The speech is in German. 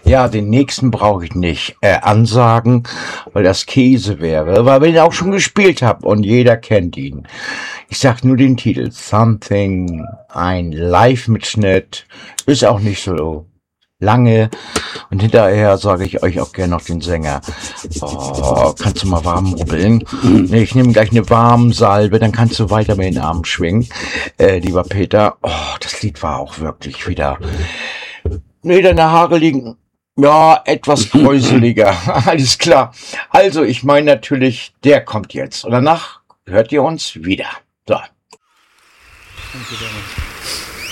Ja, den nächsten brauche ich nicht ansagen, weil das Käse wäre, weil ich ihn auch schon gespielt habe und jeder kennt ihn. Ich sag nur den Titel. Something, ein Live-Mitschnitt, ist auch nicht so lange. Und hinterher sage ich euch auch gerne noch den Sänger. Oh, kannst du mal warm rubbeln? Nee, ich nehme gleich eine warme Salbe, dann kannst du weiter mit den Armen schwingen. Lieber Peter, oh, das Lied war auch wirklich wieder... Nee, deine Haare liegen... Ja, etwas kräuseliger. Alles klar. Also, ich meine natürlich, der kommt jetzt. Und danach hört ihr uns wieder. So. Danke, Dennis.